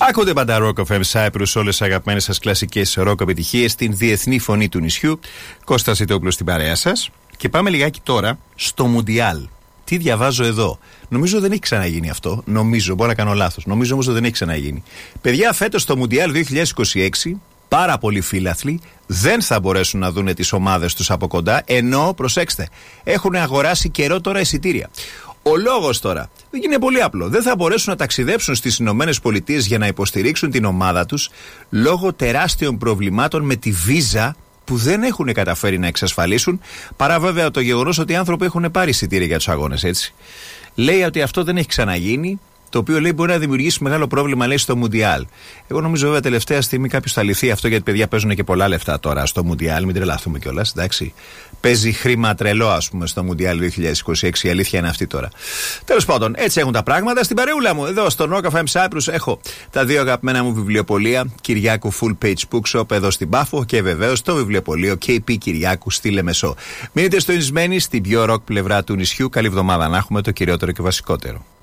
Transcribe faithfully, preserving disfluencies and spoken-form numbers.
Άκουνε πάντα Rock εφ εμ Cyprus, όλες τις αγαπημένες σας κλασικές rock επιτυχίες, στην διεθνή φωνή του νησιού. Κώστας Ζητόπουλος στην παρέα σας. Και πάμε λιγάκι τώρα στο Μουντιάλ. Τι διαβάζω εδώ. Νομίζω δεν έχει ξαναγίνει αυτό. Νομίζω, μπορώ να κάνω λάθος. Νομίζω όμως ότι δεν έχει ξαναγίνει. Παιδιά, φέτος στο Μουντιάλ δύο χιλιάδες είκοσι έξι, πάρα πολλοί φίλαθλοι δεν θα μπορέσουν να δούνε τις ομάδες τους από κοντά, ενώ, προσέξτε, έχουν αγοράσει καιρό τώρα εισιτήρια. Ο λόγος τώρα είναι πολύ απλό. Δεν θα μπορέσουν να ταξιδέψουν στις Ηνωμένες Πολιτείες για να υποστηρίξουν την ομάδα τους λόγω τεράστιων προβλημάτων με τη βίζα που δεν έχουν καταφέρει να εξασφαλίσουν, παρά βέβαια το γεγονός ότι οι άνθρωποι έχουν πάρει εισιτήρια για τους αγώνες, έτσι. Λέει ότι αυτό δεν έχει ξαναγίνει, το οποίο λέει μπορεί να δημιουργήσει μεγάλο πρόβλημα, λέει, στο Μουντιάλ. Εγώ νομίζω βέβαια τελευταία στιγμή κάποιος θα λυθεί αυτό, γιατί παιδιά παίζουν και πολλά λεφτά τώρα στο Μουντιάλ, μην τρελαθούμε κιόλας, εντάξει. Παίζει χρήμα τρελό, ας πούμε, στο Μουντιάλ δύο χιλιάδες είκοσι έξι, η αλήθεια είναι αυτή τώρα. Τέλος πάντων, έτσι έχουν τα πράγματα. Στην παρεούλα μου, εδώ στο Rock εφ εμ Cyprus, έχω τα δύο αγαπημένα μου βιβλιοπωλεία, Κυριάκου Full Page Bookshop εδώ στην Πάφο και βεβαίως το βιβλιοπωλείο κέι πι Κυριάκου στη Λεμεσό. Μείνετε στοισμένοι στην πιο rock πλευρά του νησιού. Καλή εβδομάδα να έχουμε, το κυριότερο και βασικότερο.